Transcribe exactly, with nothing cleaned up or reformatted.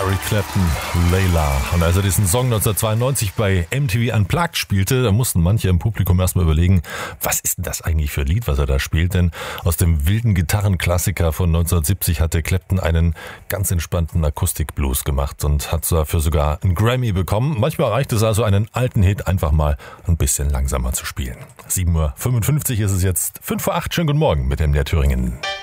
Eric Clapton, Layla. Und als er diesen Song neunzehnhundertzweiundneunzig bei M T V Unplugged spielte, da mussten manche im Publikum erstmal überlegen, was ist denn das eigentlich für ein Lied, was er da spielt? Denn aus dem wilden Gitarrenklassiker von neunzehnhundertsiebzig hatte Clapton einen ganz entspannten Akustikblues gemacht und hat dafür sogar einen Grammy bekommen. Manchmal reicht es also, einen alten Hit einfach mal ein bisschen langsamer zu spielen. sieben Uhr fünfundfünfzig ist es jetzt, fünf vor acht. Schönen guten Morgen mit M D R Thüringen.